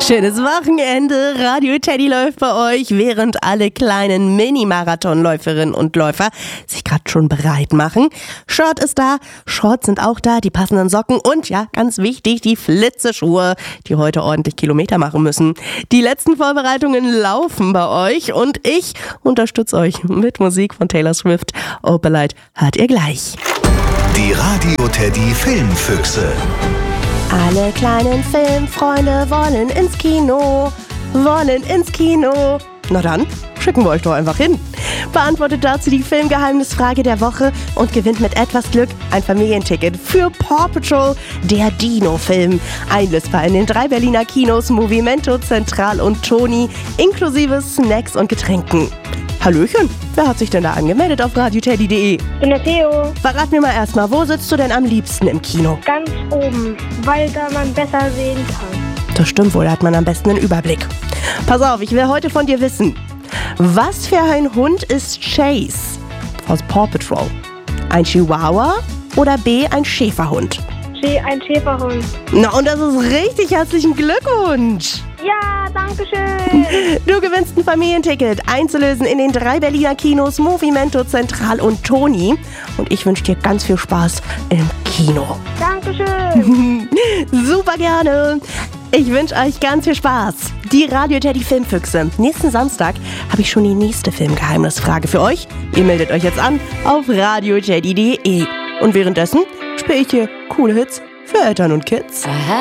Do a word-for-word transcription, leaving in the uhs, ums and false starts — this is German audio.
Schönes Wochenende. Radio Teddy läuft bei euch, während alle kleinen Mini-Marathonläuferinnen und Läufer sich gerade schon bereit machen. Short ist da, Shorts sind auch da, die passenden Socken und ja, ganz wichtig, die Flitzeschuhe, die heute ordentlich Kilometer machen müssen. Die letzten Vorbereitungen laufen bei euch und ich unterstütze euch mit Musik von Taylor Swift. Opalite hört ihr gleich. Die Radio Teddy Filmfüchse. Alle kleinen Filmfreunde wollen ins Kino, wollen ins Kino. Na dann, schicken wir euch doch einfach hin. Beantwortet dazu die Filmgeheimnisfrage der Woche und gewinnt mit etwas Glück ein Familienticket für Paw Patrol, der Dino-Film. Einlösbar in den drei Berliner Kinos Movimento, Zentral und Toni, inklusive Snacks und Getränken. Hallöchen, wer hat sich denn da angemeldet auf radioteddy punkt de? Ich bin der Theo. Verrat mir mal erstmal, wo sitzt du denn am liebsten im Kino? Ganz oben, weil da man besser sehen kann. Das stimmt wohl, da hat man am besten einen Überblick. Pass auf, ich will heute von dir wissen, was für ein Hund ist Chase aus Paw Patrol? Ein Chihuahua oder B, ein Schäferhund? Schä- Ein Schäferhund. Na, und das ist richtig, herzlichen Glückwunsch! Ja, danke schön. Du gewinnst ein Familienticket, einzulösen in den drei Berliner Kinos Movimento, Zentral und Toni. Und ich wünsche dir ganz viel Spaß im Kino. Dankeschön. Super gerne. Ich wünsche euch ganz viel Spaß. Die Radio Teddy Filmfüchse. Nächsten Samstag habe ich schon die nächste Filmgeheimnisfrage für euch. Ihr meldet euch jetzt an auf radioteddy punkt de. Und währenddessen spiele ich hier coole Hits für Eltern und Kids. Aha.